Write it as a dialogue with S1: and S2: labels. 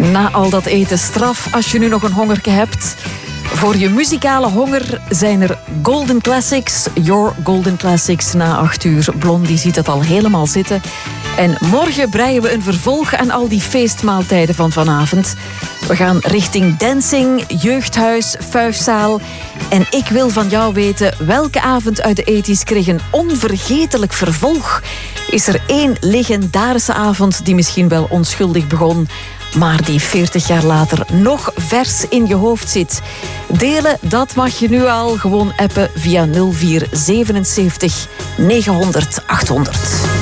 S1: Na al dat eten straf, als je nu nog een hongerke hebt. Voor je muzikale honger zijn er Golden Classics. Your Golden Classics na 8 uur. Blondie ziet het al helemaal zitten. En morgen breien we een vervolg aan al die feestmaaltijden van vanavond. We gaan richting dancing, jeugdhuis, fuifzaal. En ik wil van jou weten, welke avond uit de 80's kreeg een onvergetelijk vervolg? Is er één legendarische avond die misschien wel onschuldig begon, maar die 40 jaar later nog vers in je hoofd zit? Delen, dat mag je nu al. Gewoon appen via 04 77 900 800.